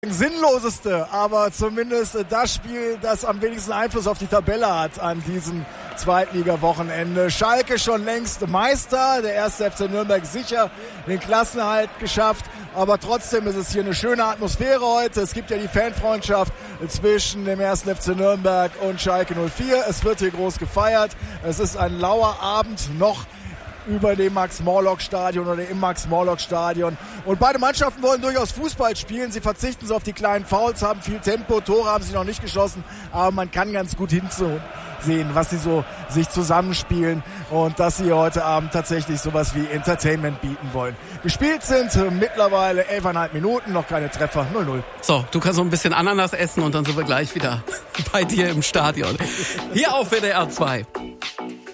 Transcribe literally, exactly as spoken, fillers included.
Sinnloseste, aber zumindest das Spiel, das am wenigsten Einfluss auf die Tabelle hat an diesem Zweitliga-Wochenende. Schalke schon längst Meister, der erste F C Nürnberg sicher den Klassenerhalt geschafft, aber trotzdem ist es hier eine schöne Atmosphäre heute. Es gibt ja die Fanfreundschaft zwischen dem ersten F C Nürnberg und Schalke null vier. Es wird hier groß gefeiert. Es ist ein lauer Abend noch über dem Max-Morlock-Stadion oder im Max-Morlock-Stadion. Und beide Mannschaften wollen durchaus Fußball spielen. Sie verzichten so auf die kleinen Fouls, haben viel Tempo, Tore haben sie noch nicht geschossen, aber man kann ganz gut hinzusehen, was sie so sich zusammenspielen und dass sie heute Abend tatsächlich sowas wie Entertainment bieten wollen. Gespielt sind mittlerweile elfeinhalb Minuten, noch keine Treffer, null null. So, du kannst so ein bisschen Ananas essen und dann sind wir gleich wieder bei dir im Stadion. Hier auf W D R zwei.